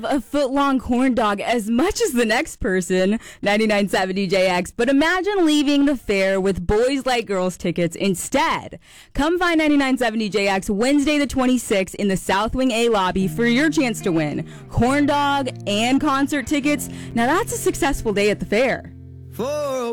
a foot-long corn dog as much as the next person, 99.7 DJX, but imagine leaving the fair with Boys Like Girls tickets instead. Come find 99.7 DJX Wednesday the 26th in the South Wing A lobby for your chance to win corn dog and concert tickets. Now that's a successful day at the fair.